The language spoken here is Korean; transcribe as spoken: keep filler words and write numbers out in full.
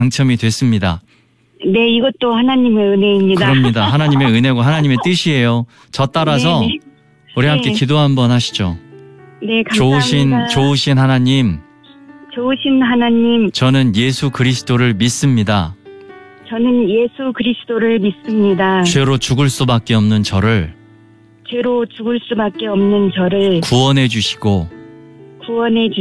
당첨이 됐습니다. 네, 이것도 하나님의 은혜입니다. 그럽니다. 하나님의 은혜고 하나님의 뜻이에요. 저 따라서 네네. 우리 함께 네. 기도 한번 하시죠. 네, 감사합니다. 좋으신 좋으신 하나님, 좋으신 하나님, 저는 예수 그리스도를 믿습니다. 저는 예수 그리스도를 믿습니다. 죄로 죽을 수밖에 없는 저를 죄로 죽을 수밖에 없는 저를 구원해 주시고 구원해